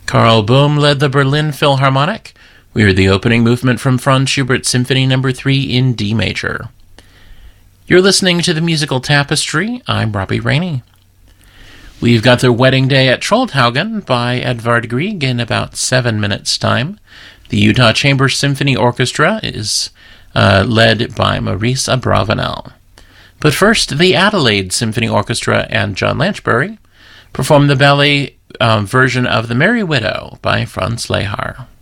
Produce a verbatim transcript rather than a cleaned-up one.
Karl Böhm led the Berlin Philharmonic. We heard the opening movement from Franz Schubert's Symphony Number three in D major. You're listening to the Musical Tapestry. I'm Robbie Rainey. We've got The Wedding Day at Trollhaugen by Edvard Grieg in about seven minutes' time. The Utah Chamber Symphony Orchestra is uh, led by Maurice Abravanel. But first, the Adelaide Symphony Orchestra and John Lanchbury perform the ballet um, version of The Merry Widow by Franz Lehár.